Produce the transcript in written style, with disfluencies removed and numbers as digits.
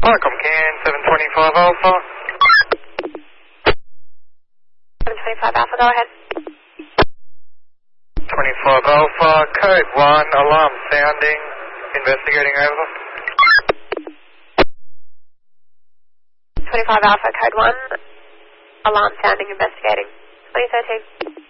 Welcome, Can 725 Alpha. 725 Alpha, go ahead. 25 Alpha, code 1, alarm sounding, investigating over. 25 Alpha, code 1, alarm sounding, investigating. 2013.